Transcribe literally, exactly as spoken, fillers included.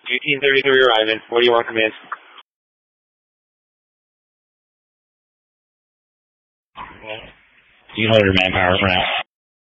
eighteen thirty-three arriving. What do you want command? You can hold your manpower for now.